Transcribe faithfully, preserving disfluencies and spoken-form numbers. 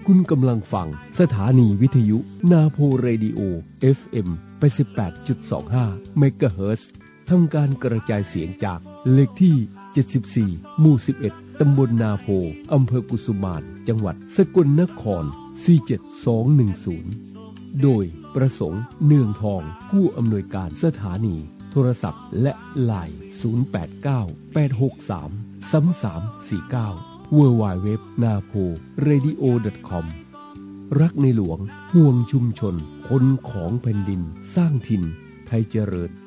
คุณกำลังฟังสถานีวิทยุนาโพเรดิโอ เอฟ เอ็ม แปดสิบแปดจุดสองห้า เมกะเฮิรตซ์ ทำการกระจายเสียงจากเลขที่ เจ็ดสิบสี่ หมู่ สิบเอ็ด ตำบลนาโพ อำเภอกุสุมาน จังหวัดสกลนคร สี่เจ็ดสองหนึ่งศูนย์ โดยประสงค์เนืองทองผู้อำนวยการสถานีโทรศัพท์และไลน์ ศูนย์ แปด เก้า แปด หก สาม สาม สาม สี่ เก้า ดับเบิลยู ดับเบิลยู ดับเบิลยู ดอท นาโพเรดิโอ ดอท คอม รักในหลวงห่วงชุมชนคนของแผ่นดินสร้างถิ่นไทยเจริญ